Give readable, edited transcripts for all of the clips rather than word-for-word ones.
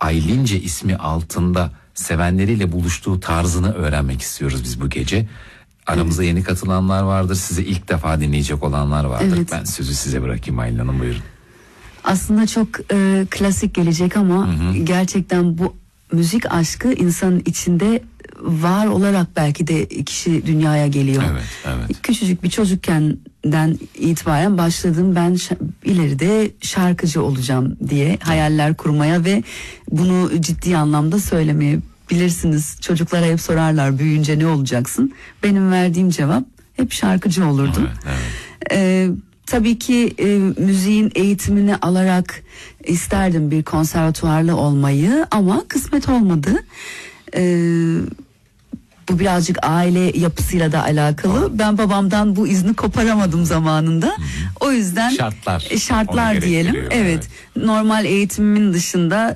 Aylince ismi altında sevenleriyle buluştuğu tarzını öğrenmek istiyoruz biz bu gece. Aramızda yeni katılanlar vardır, sizi ilk defa dinleyecek olanlar vardır. Evet. Ben sözü size bırakayım Aylin Hanım, buyurun. Aslında çok klasik gelecek ama gerçekten bu müzik aşkı insanın içinde var olarak belki de kişi dünyaya geliyor. Evet, evet. Küçücük bir çocukkenden itibaren başladım ben ileride şarkıcı olacağım diye hayaller kurmaya ve bunu ciddi anlamda söylemeye. Bilirsiniz, çocuklara hep sorarlar büyüyünce ne olacaksın? Benim verdiğim cevap hep şarkıcı olurdum. Evet, evet. Tabii ki müziğin eğitimini alarak isterdim bir konservatuvarlı olmayı ama kısmet olmadı. Bu birazcık aile yapısıyla da alakalı. Ben babamdan bu izni koparamadım zamanında. O yüzden şartlar diyelim. Evet. Normal eğitimimin dışında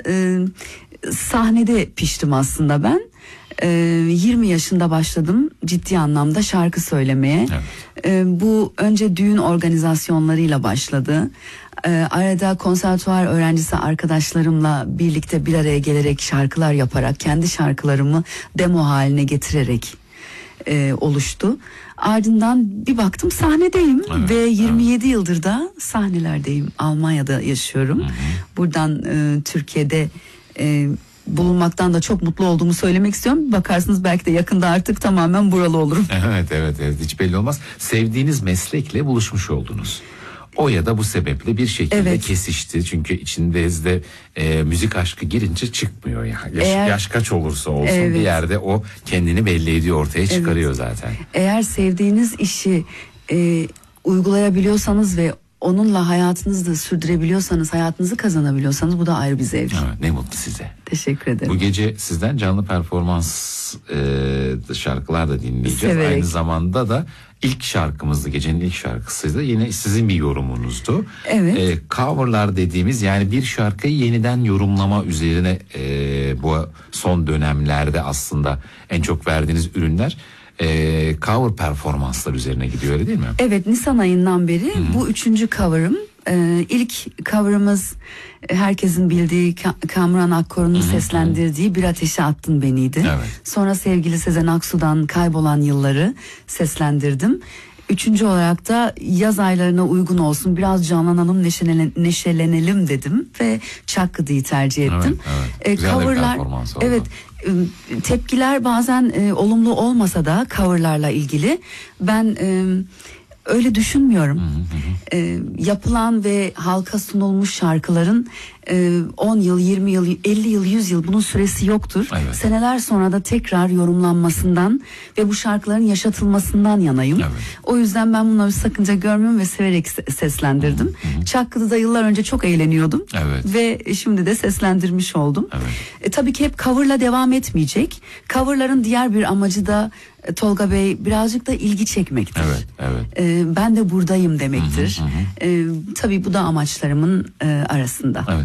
sahnede piştim aslında ben. 20 yaşında başladım ciddi anlamda şarkı söylemeye. Evet. Bu önce düğün organizasyonlarıyla başladı. Arada konservatuvar öğrencisi arkadaşlarımla birlikte bir araya gelerek şarkılar yaparak kendi şarkılarımı demo haline getirerek oluştu. Ardından bir baktım sahnedeyim ve 27 yıldır da sahnelerdeyim. Almanya'da yaşıyorum. Buradan Türkiye'de bulunmaktan da çok mutlu olduğumu söylemek istiyorum. Bakarsınız belki de yakında artık tamamen buralı olurum. Evet, hiç belli olmaz. Sevdiğiniz meslekle buluşmuş oldunuz. O ya da bu sebeple bir şekilde kesişti. Çünkü içinizde müzik aşkı girince çıkmıyor ya. Yaş kaç olursa olsun bir yerde o kendini belli ediyor, ortaya çıkarıyor zaten. Eğer sevdiğiniz işi uygulayabiliyorsanız ve onunla hayatınızı da sürdürebiliyorsanız, hayatınızı kazanabiliyorsanız bu da ayrı bir zevk. Evet, ne mutlu size. Teşekkür ederim. Bu gece sizden canlı performans şarkılar da dinleyeceğiz. Severek. Aynı zamanda da ilk şarkımızdı, gecenin ilk şarkısıydı. Yine sizin bir yorumunuzdu. Evet. Coverlar dediğimiz, yani bir şarkıyı yeniden yorumlama üzerine bu son dönemlerde aslında en çok verdiğiniz ürünler cover performanslar üzerine gidiyor, öyle değil mi? Evet, Nisan ayından beri bu 3. cover'ım. İlk cover'ımız herkesin bildiği Kamuran Akkor'un seslendirdiği Bir Ateşe Attın Beni'ydi. Evet. Sonra sevgili Sezen Aksu'dan Kaybolan Yılları seslendirdim. 3. olarak da yaz aylarına uygun olsun, biraz canlanalım, neşelenelim dedim ve Çakkıdı'yı tercih ettim. Evet. Güzel coverlar, bir performans oldu. Evet. Tepkiler bazen olumlu olmasa da coverlarla ilgili ben öyle düşünmüyorum. Yapılan ve halka sunulmuş şarkıların 10 yıl, 20 yıl, 50 yıl, 100 yıl bunun süresi yoktur. Evet. Seneler sonra da tekrar yorumlanmasından ve bu şarkıların yaşatılmasından yanayım. Evet. O yüzden ben bunları sakınca görmüyorum ve severek seslendirdim. Çakkıdı'da yıllar önce çok eğleniyordum. Evet. Ve şimdi de seslendirmiş oldum. Evet. Tabii ki hep coverla devam etmeyecek. Coverların diğer bir amacı da Tolga Bey birazcık da ilgi çekmektir. Evet. Ben de buradayım demektir. Tabii bu da amaçlarımın arasında. Evet.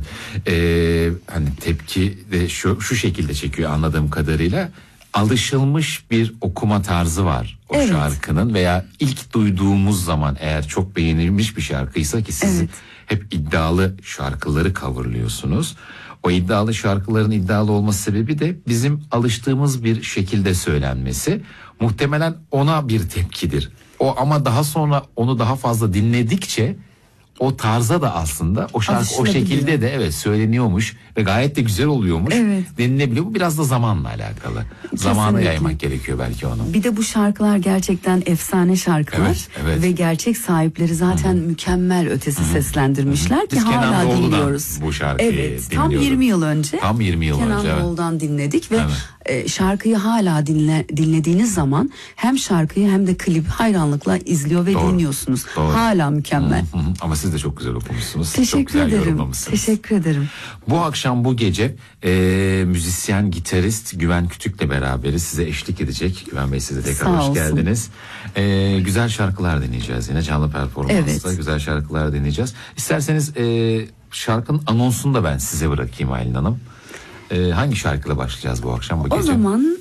Hani tepki de şu şekilde çekiyor anladığım kadarıyla. Alışılmış bir okuma tarzı var o şarkının veya ilk duyduğumuz zaman eğer çok beğenilmiş bir şarkıysa ki siz hep iddialı şarkıları coverlıyorsunuz. O iddialı şarkıların iddialı olması sebebi de bizim alıştığımız bir şekilde söylenmesi. Muhtemelen ona bir tepkidir. Ama daha sonra onu daha fazla dinledikçe o tarza da aslında o şarkı o şekilde de söyleniyormuş ve gayet de güzel oluyormuş. Denilebiliyor. Bu biraz da zamanla alakalı. Kesinlikle. Zamanı yaymak gerekiyor belki onu. Bir de bu şarkılar gerçekten efsane şarkılar ve gerçek sahipleri zaten mükemmel ötesi seslendirmişler ki hala dinliyoruz. Bu şarkıyı tam 20 yıl önce. Tam 20 yıl önce. Kenan Doğulu'dan dinledik ve şarkıyı hala dinlediğiniz zaman hem şarkıyı hem de klip hayranlıkla izliyor ve dinliyorsunuz. Doğru. Hala mükemmel. Ama siz de çok güzel okumuşsunuz. Teşekkür ederim. Teşekkür ederim. Bu akşam bu gece müzisyen, gitarist Güven Kütük'le beraberiz. Size eşlik edecek. Güven Bey, size tekrar hoş geldiniz. Güzel şarkılar dinleyeceğiz yine canlı performansla. Güzel şarkılar dinleyeceğiz. İsterseniz şarkının anonsunu da ben size bırakayım Aylin Hanım. Hangi şarkıyla başlayacağız bu akşam bu gece? O zaman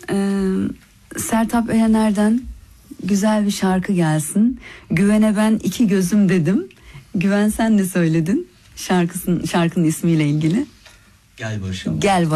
Sertab Erener'den güzel bir şarkı gelsin. Güven'e ben iki gözüm dedim. Güven, sen ne söyledin şarkının ismiyle ilgili? Gel Barışalım. Gel